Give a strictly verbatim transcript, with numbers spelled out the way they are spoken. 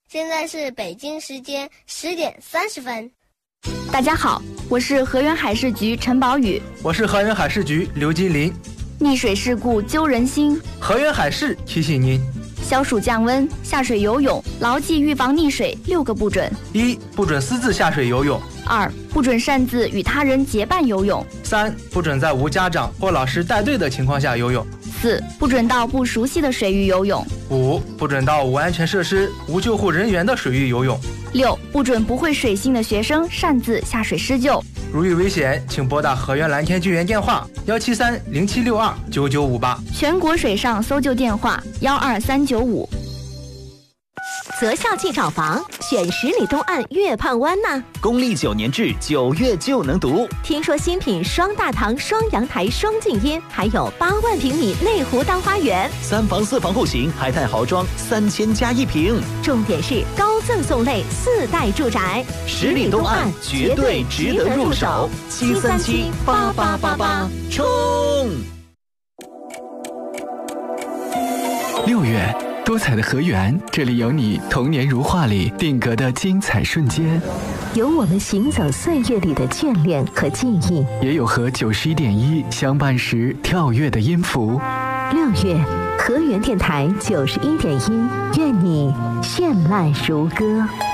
现在是北京时间十点三十分。 大家好，我是河源海事局陈宝宇。 我是河源海事局刘金林。 溺水事故揪人心， 河源海事提醒您： 消暑降温，下水游泳，牢记预防溺水六个不准： 一、不准私自下水游泳； 二、不准擅自与他人结伴游泳； 三、不准在无家长或老师带队的情况下游泳； 四、不准到不熟悉的水域游泳； 五、不准到无安全设施、无救护人员的水域游泳； 六、不准不会水性的学生擅自下水施救。 如遇危险，请拨打河源蓝天救援电话幺七三零七六二九九五八， 全国水上搜救电话幺二三九五。 择校即找房，选十里东岸月畔湾呐。 公立九年制，九月就能读。 听说新品双大堂、双阳台、双静音，还有八万平米内湖大花园， 三房四房户型，海泰豪装，三千加一平。 重点是高赠送类四代住宅， 十里东岸绝对值得入手。七三七八八八八，冲！ 六月。多彩的河源，这里有你童年如画里定格的精彩瞬间， 有我们行走岁月里的眷恋和记忆， 也有和九十一点一相伴时跳跃的音符。 六月，河源电台九十一点一，愿你绚烂如歌。